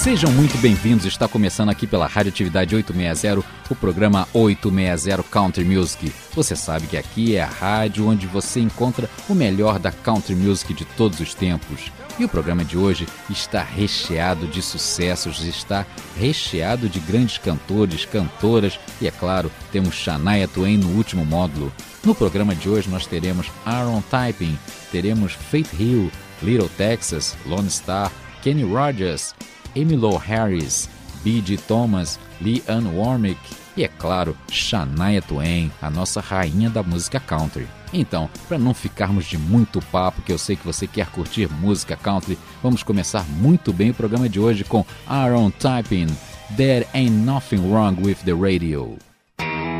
Sejam muito bem-vindos, está começando aqui pela Radioatividade 860, o programa 860 Country Music. Você sabe que aqui é a rádio onde você encontra o melhor da Country Music de todos os tempos. E o programa de hoje está recheado de sucessos, está recheado de grandes cantores, cantoras e, é claro, temos Shania Twain no último módulo. No programa de hoje nós teremos Aaron Typing, teremos Faith Hill, Little Texas, Lone Star, Kenny Rogers, Emmylou Harris, B.G. Thomas, Lee Ann Womack e, é claro, Shania Twain, a nossa rainha da música country. Então, para não ficarmos de muito papo, que eu sei que você quer curtir música country, vamos começar muito bem o programa de hoje com Aaron Typing, There Ain't Nothing Wrong with the Radio.